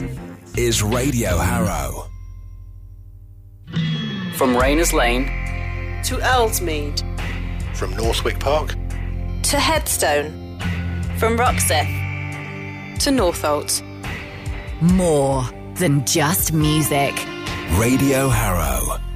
is Radio Harrow. From Rayners Lane to Earlsmead, from Northwick Park to Headstone, from Roxeth to Northolt. More than just music. Radio Harrow.